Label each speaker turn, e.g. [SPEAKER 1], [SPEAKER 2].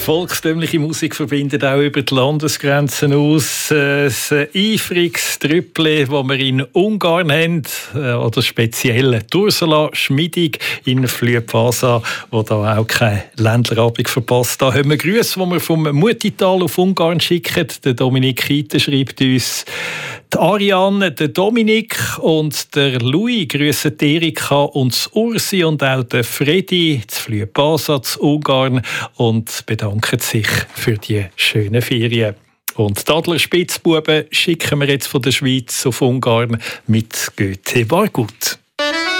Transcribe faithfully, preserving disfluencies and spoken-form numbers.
[SPEAKER 1] Volkstümliche Musik verbindet auch über die Landesgrenzen aus. Ein eifriges Trüppli, das wir in Ungarn haben, oder speziell die Ursula Schmidig in Flyepasa, die da auch keine Ländlerabend verpasst. Da haben wir Grüße, die wir vom Mutital auf Ungarn schicken. Der Dominik Kieter schreibt uns: Die Ariane, der Dominik und der Louis grüßen Erika und das Ursi und auch der Freddy zu Flyepasa zu Ungarn und bedanken sich für die schönen Ferien. Und die Adler Spitzbuben schicken wir jetzt von der Schweiz auf Ungarn mit Goethe war gut.